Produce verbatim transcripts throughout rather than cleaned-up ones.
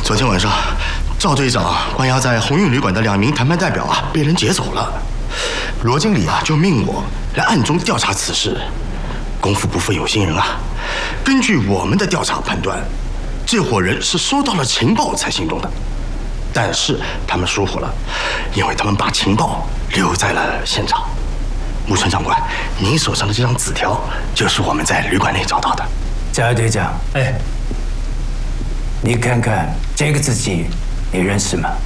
昨天晚上，赵队长关押在鸿运旅馆的两名谈判代表啊，被人劫走了。罗经理啊，就命我来暗中调查此事。功夫不负有心人啊，根据我们的调查判断，这伙人是收到了情报才行动的。但是他们疏忽了，因为他们把情报留在了现场。木村长官，您手上的这张纸条就是我们在旅馆内找到的。 贾队长，哎，你看看这个字迹，你认识吗？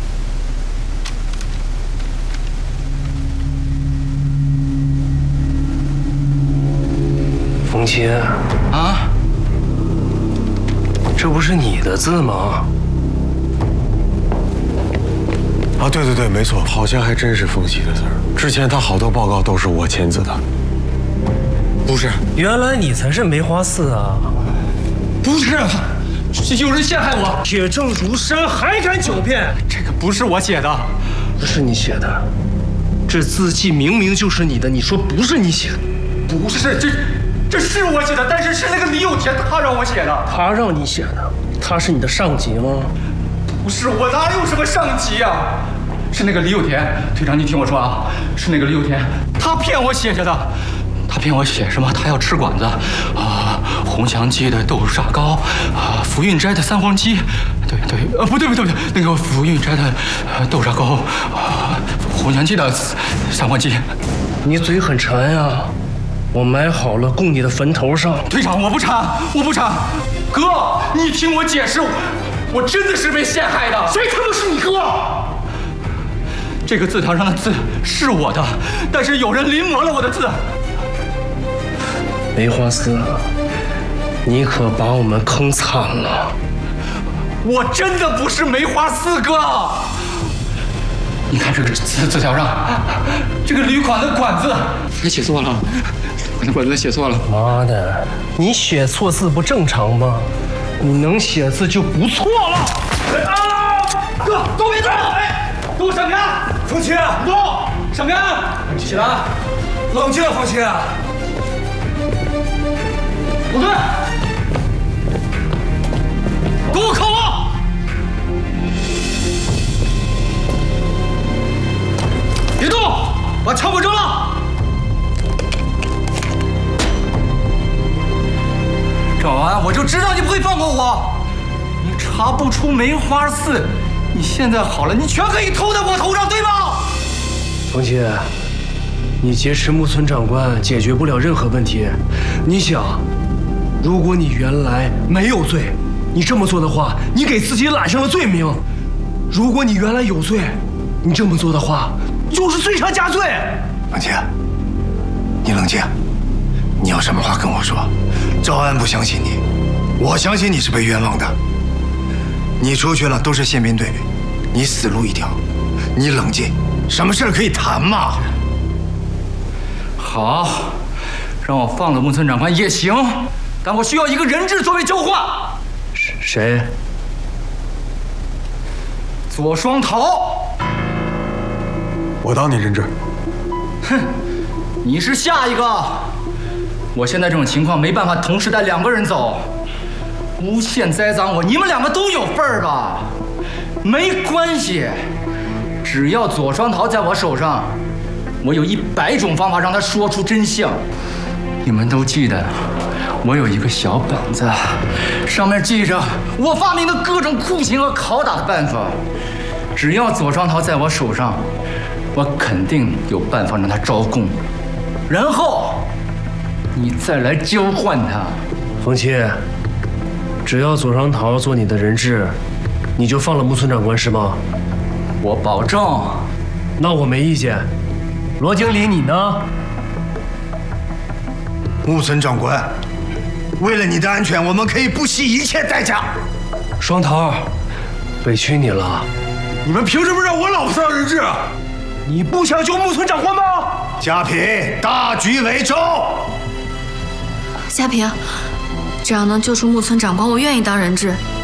冯清啊，这不是你的字吗？ 啊，对对对，没错，好像还真是冯琦的字儿。之前他好多报告都是我签字的。 不是，原来你才是梅花四啊！ 不是，有人陷害我， 铁证如山，还敢狡辩？ 这个不是我写的， 不是你写的，这字迹明明就是你的，你说不是你写的？ 不是，这这是我写的，但是是那个李有田他让我写的。 他让你写的？他是你的上级吗？ 不是，我哪有什么上级呀、啊？是那个李有田队长，你听我说啊，是那个李有田，他骗我写着的。他骗我写什么？他要吃馆子，啊，红墙记的豆沙糕，啊，福运斋的三黄鸡，对对，呃，不对不对不对，那个福运斋的豆沙糕，啊，红墙记的三黄鸡。 你嘴很馋呀，我买好了供你的坟头上。 队长，我不馋，我不馋。哥，你听我解释，我真的是被陷害的。 谁他妈是你哥？ 这个字条上的字是我的，但是有人临摹了我的字。 梅花四，你可把我们坑惨了！ 我真的不是梅花四哥，你看这个字字条上，这个旅馆的馆子，他写错了，我的馆子写错了。 妈的，你写错字不正常吗？你能写字就不错了。 啊！哥，都别动！哎，给我闪开！ 冯琦， 动！闪开！起来！ 冷静，冯琦。 不对，给我靠我！别动，把枪给我扔了！赵安，我就知道你不会放过我。你查不出梅花四，你现在好了，你全可以偷在我头上，对吗？ 冯琦，你劫持木村长官解决不了任何问题。你想？如果你原来没有罪，你这么做的话，你给自己揽上了罪名；如果你原来有罪，你这么做的话，就是罪上加罪。 冷静，你冷静，你有什么话跟我说。赵安不相信你，我相信你是被冤枉的。你出去了都是宪兵队，你死路一条。你冷静，什么事可以谈嘛？ 好，让我放了木村长官也行。但我需要一个人质作为交换。 谁？ 左双桃。 我当你人质。 哼，你是下一个。我现在这种情况没办法同时带两个人走，诬陷栽赃我，你们两个都有份儿吧？没关系，只要左双桃在我手上，我有一百种方法让他说出真相。你们都记得。我有一个小本子，上面记着我发明的各种酷刑和拷打的办法。只要左双桃在我手上，我肯定有办法让他招供，然后你再来交换他。 冯琦，只要左双桃做你的人质，你就放了木村长官是吗？ 我保证。 那我没意见。罗经理，你呢？ 木村长官。为了你的安全，我们可以不惜一切代价。 双桃，委屈你了。 你们凭什么让我老婆当人质？ 你不想救木村长官吗？ 嘉平，大局为重。 嘉平，只要能救出木村长官，我愿意当人质。